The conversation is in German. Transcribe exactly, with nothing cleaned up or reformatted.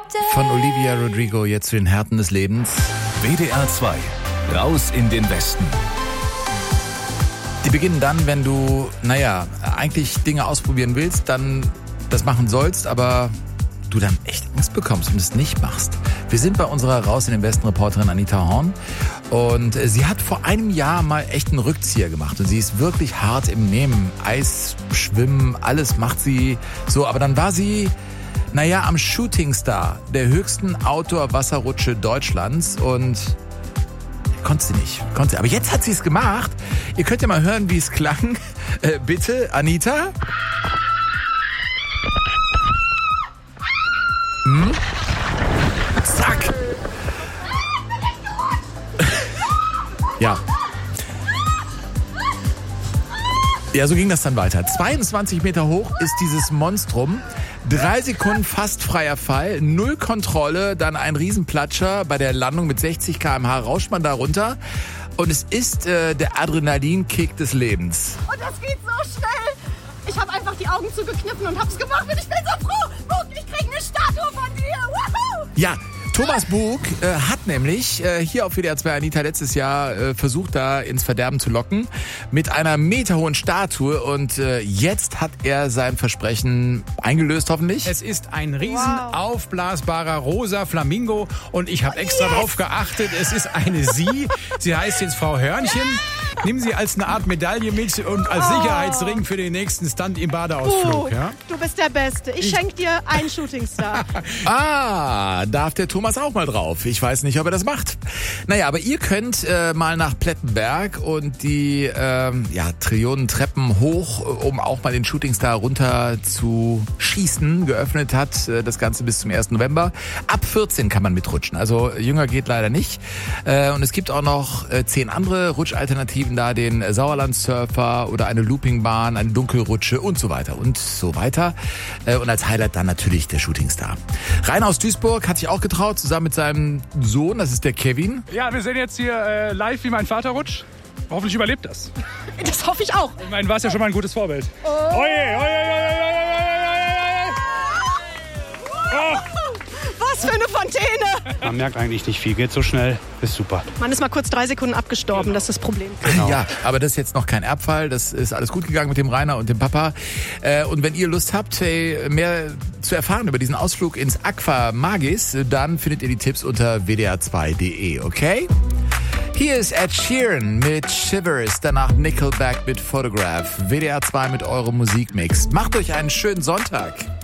Von Olivia Rodrigo jetzt zu den Härten des Lebens. W D R zwei, raus in den Westen. Die beginnen dann, wenn du, naja, eigentlich Dinge ausprobieren willst, dann das machen sollst, aber du dann echt Angst bekommst und es nicht machst. Wir sind bei unserer Raus in den Westen Reporterin Anita Horn und sie hat vor einem Jahr mal echt einen Rückzieher gemacht und sie ist wirklich hart im Nehmen. Eis, Schwimmen, alles macht sie so, aber dann war sie, naja, am Shooting Star, der höchsten Outdoor-Wasserrutsche Deutschlands und konnte sie nicht. Konnte sie. Aber jetzt hat sie es gemacht. Ihr könnt ja mal hören, wie es klang. Äh, bitte, Anita? Hm? Zack! Ja. Ja, so ging das dann weiter. zweiundzwanzig Meter hoch ist dieses Monstrum. Drei Sekunden fast freier Fall, null Kontrolle, dann ein Riesenplatscher. Bei der Landung mit sechzig Kilometer pro Stunde rauscht man da runter. Und es ist äh, der Adrenalinkick des Lebens. Und das geht so schnell. Ich habe einfach die Augen zugekniffen und hab's gemacht und ich bin so froh. Guck, ich krieg eine Statue von dir. Woohoo! Ja. Thomas Bug äh, hat nämlich äh, hier auf W D R zwei Anita letztes Jahr äh, versucht, da ins Verderben zu locken mit einer meterhohen Statue und äh, jetzt hat er sein Versprechen eingelöst, hoffentlich. Es ist ein riesen Wow. aufblasbarer rosa Flamingo und ich habe extra Yes. drauf geachtet, es ist eine Sie. Sie heißt jetzt Frau Hörnchen. Nimm sie als eine Art Medaille mit und als Oh. Sicherheitsring für den nächsten Stunt im Badeausflug. Du, Ja? du bist der Beste. Ich schenke dir einen Shootingstar. Ah, darf der Thomas auch mal drauf. Ich weiß nicht, ob er das macht. Naja, aber ihr könnt äh, mal nach Plettenberg und die ähm, ja, Trillionen Treppen hoch, um auch mal den Shootingstar runter zu schießen. Geöffnet hat äh, das Ganze bis zum ersten November. Ab vierzehn kann man mitrutschen. Also jünger geht leider nicht. Äh, und es gibt auch noch äh, zehn andere Rutschalternativen da, den Sauerland-Surfer oder eine Loopingbahn, eine Dunkelrutsche und so weiter und so weiter. Äh, und als Highlight dann natürlich der Shootingstar. Rainer aus Duisburg hat sich auch getraut, zusammen mit seinem Sohn, das ist der Kevin. Ja, wir sehen jetzt hier äh, live, wie mein Vater rutscht. Hoffentlich überlebt das. Das hoffe ich auch. Ich meine, war es ja schon mal ein gutes Vorbild. Oh. Oje, oje, oje, oje, oje, oje. Was für eine Fontäne. Man merkt eigentlich nicht viel, geht so schnell, ist super. Man ist mal kurz drei Sekunden abgestorben, das ist das Problem. Ja, aber das ist jetzt noch kein Erbfall. Das ist alles gut gegangen mit dem Rainer und dem Papa. Äh, und wenn ihr Lust habt, hey, mehr zu erfahren über diesen Ausflug ins Aqua Magis, dann findet ihr die Tipps unter w d r zwei punkt d e, okay? Hier ist Ed Sheeran mit Shivers, danach Nickelback mit Photograph. W D R zwei mit eurem Musikmix. Macht euch einen schönen Sonntag.